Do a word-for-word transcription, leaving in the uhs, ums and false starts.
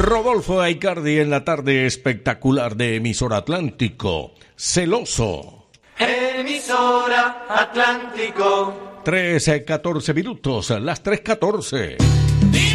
Rodolfo Aicardi en la tarde espectacular de Emisora Atlántico. Celoso. Emisora Atlántico. tres catorce minutos, las tres catorce.